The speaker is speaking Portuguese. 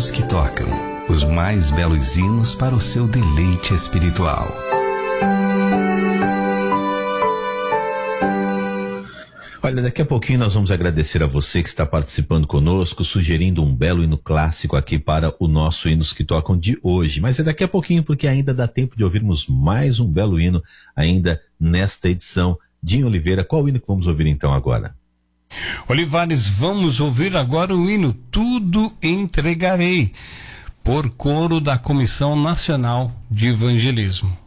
hinos que tocam, os mais belos hinos para o seu deleite espiritual. Olha, daqui a pouquinho nós vamos agradecer a você que está participando conosco, sugerindo um belo hino clássico aqui para o nosso Hinos que Tocam de hoje. Mas é daqui a pouquinho, porque ainda dá tempo de ouvirmos mais um belo hino ainda nesta edição. Dinho Oliveira, qual hino que vamos ouvir então agora? Olivares, vamos ouvir agora o hino Tudo Entregarei, por coro da Comissão Nacional de Evangelismo.